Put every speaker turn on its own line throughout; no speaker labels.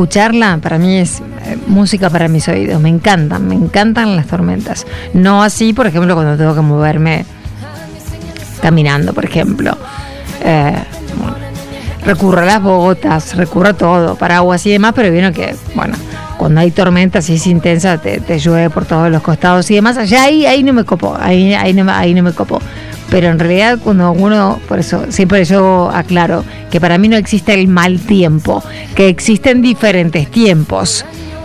escucharla para mí es música para mis oídos. Me encantan las tormentas. No así, por ejemplo, cuando tengo que moverme caminando, por ejemplo. Bueno, recurro a las botas, recurro a todo, paraguas y demás, pero vieron que, bueno, cuando hay tormentas y es intensa, te llueve por todos los costados y demás. Allá ahí no me copó, ahí no me copó. Pero en realidad cuando uno, por eso siempre yo aclaro que para mí no existe el mal tiempo, que existen diferentes tiempos.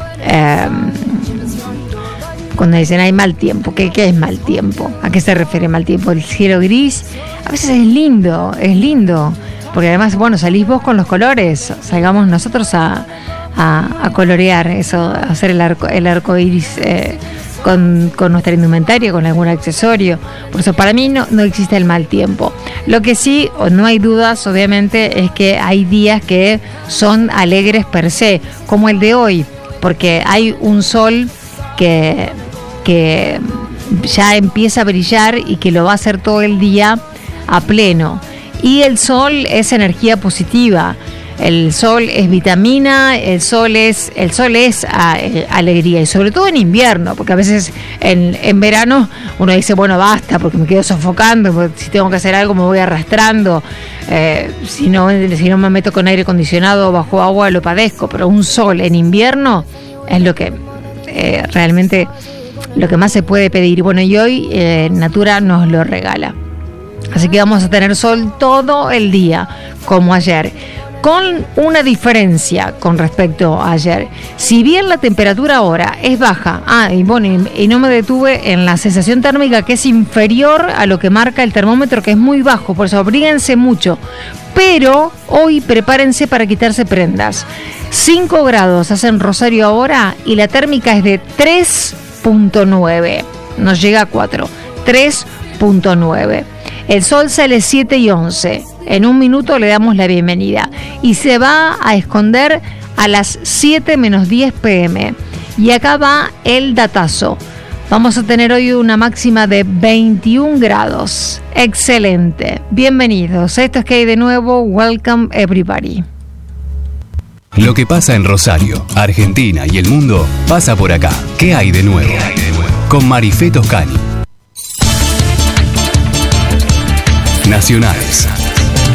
Cuando dicen hay mal tiempo, ¿qué es mal tiempo? ¿A qué se refiere mal tiempo? El cielo gris a veces es lindo, porque además, bueno, salís vos con los colores, salgamos nosotros a colorear eso, a hacer el arco iris con nuestra indumentaria, con algún accesorio. Por eso para mí no existe el mal tiempo. Lo que sí, no hay dudas, obviamente, es que hay días que son alegres per se, como el de hoy, porque hay un sol que ya empieza a brillar y que lo va a hacer todo el día a pleno. Y el sol es energía positiva. El sol es vitamina, el sol es alegría, y sobre todo en invierno, porque a veces en verano uno dice, bueno, basta, porque me quedo sofocando, si tengo que hacer algo me voy arrastrando, si no me meto con aire acondicionado o bajo agua lo padezco, pero un sol en invierno es lo que realmente lo que más se puede pedir. Bueno, y hoy Natura nos lo regala, así que vamos a tener sol todo el día, como ayer, con una diferencia con respecto a ayer. Si bien la temperatura ahora es baja, y no me detuve en la sensación térmica, que es inferior a lo que marca el termómetro, que es muy bajo, por eso abríguense mucho. Pero hoy prepárense para quitarse prendas. 5 grados hacen Rosario ahora y la térmica es de 3.9. Nos llega a 4. 3.9. El sol sale 7:11. En un minuto le damos la bienvenida y se va a esconder a las 7:10 p.m. Y acá va el datazo. Vamos a tener hoy una máxima de 21 grados. Excelente. Bienvenidos. Esto es que hay de nuevo. Welcome everybody.
Lo que pasa en Rosario, Argentina y el mundo pasa por acá. ¿Qué hay de nuevo? Con Marifé Toscani. Nacionales.